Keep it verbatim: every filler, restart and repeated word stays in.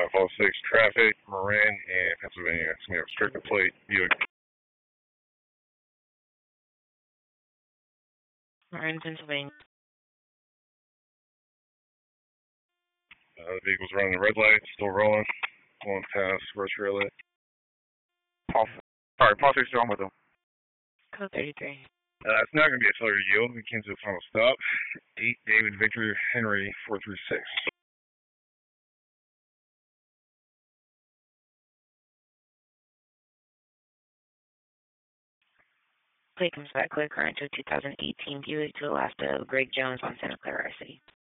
five four six traffic, Marin, and Pennsylvania. It's going to be a restricted plate, Buick. Marin, Pennsylvania. Uh, the vehicle's running the red light, still rolling, going past first relay. Paul, sorry, Paul six on with them. Code thirty-three. Uh, it's not going to be a failure to yield. We came to a final stop. eight David Victor Henry four three six. Plate comes back clear current to two thousand eighteen Buick to Alaska, Greg Jones on Santa Clara City.